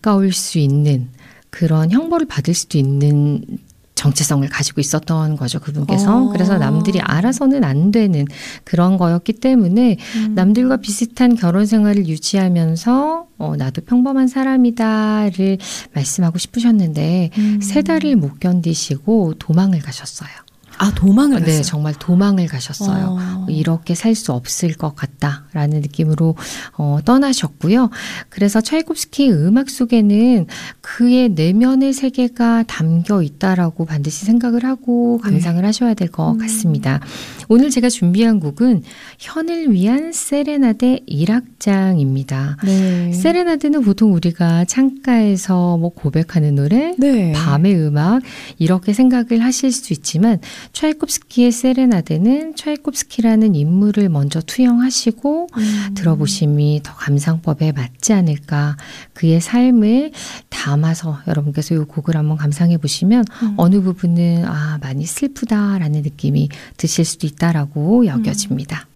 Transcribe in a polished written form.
가까울 수 있는 그런 형벌을 받을 수도 있는 정체성을 가지고 있었던 거죠, 그분께서. 그래서 남들이 알아서는 안 되는 그런 거였기 때문에 남들과 비슷한 결혼 생활을 유지하면서 나도 평범한 사람이다를 말씀하고 싶으셨는데 3달을 못 견디시고 도망을 가셨어요. 아, 도망을 갔어요? 네, 정말 도망을 가셨어요. 이렇게 살 수 없을 것 같다라는 느낌으로 떠나셨고요. 그래서 차이콥스키의 음악 속에는 그의 내면의 세계가 담겨 있다라고 반드시 생각을 하고 감상을 하셔야 될 것 같습니다. 오늘 제가 준비한 곡은 현을 위한 세레나데 1악장입니다. 네. 세레나데는 보통 우리가 창가에서 뭐 고백하는 노래, 네. 밤의 음악 이렇게 생각을 하실 수 있지만 차이콥스키의 세레나데는 차이콥스키라는 인물을 먼저 투영하시고 들어보심이 더 감상법에 맞지 않을까. 그의 삶을 담아서 여러분께서 이 곡을 한번 감상해 보시면 어느 부분은 많이 슬프다라는 느낌이 드실 수도 있다라고 여겨집니다.